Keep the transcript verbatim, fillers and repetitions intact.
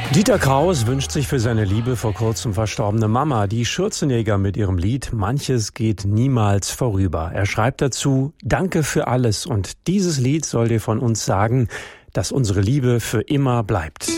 Dieter Kraus wünscht sich für seine liebe vor kurzem verstorbene Mama die Schürzenjäger mit ihrem Lied "Manches geht niemals vorüber". Er schreibt dazu: Danke für alles, und dieses Lied soll dir von uns sagen, dass unsere Liebe für immer bleibt.